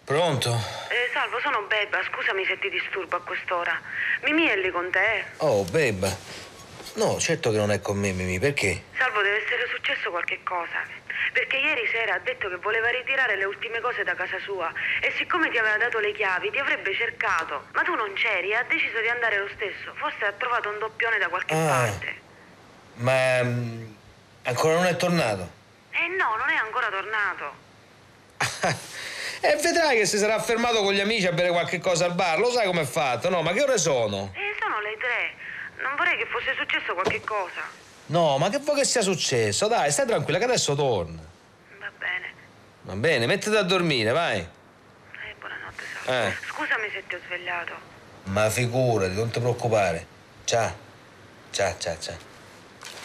Pronto? Salvo, sono Beba, scusami se ti disturbo a quest'ora. Mimì è lì con te? Oh, Beba. No, certo che non è con me, Mimì, perché? Salvo, deve essere successo qualche cosa. Perché ieri sera ha detto che voleva ritirare le ultime cose da casa sua e siccome ti aveva dato le chiavi ti avrebbe cercato. Ma tu non c'eri e ha deciso di andare lo stesso. Forse ha trovato un doppione da qualche parte. Ma ancora non è tornato? No, non è ancora tornato. E vedrai che si sarà fermato con gli amici a bere qualche cosa al bar. Lo sai com'è fatto, no? Ma che ore sono? Sono le 3. Non vorrei che fosse successo qualche cosa. No, ma che vuoi che sia successo? Dai, stai tranquilla che adesso torna. Va bene. Va bene, mettiti a dormire, vai. Buonanotte, Salvo. Scusami se ti ho svegliato. Ma figurati, non ti preoccupare. Ciao. Ciao, ciao, ciao.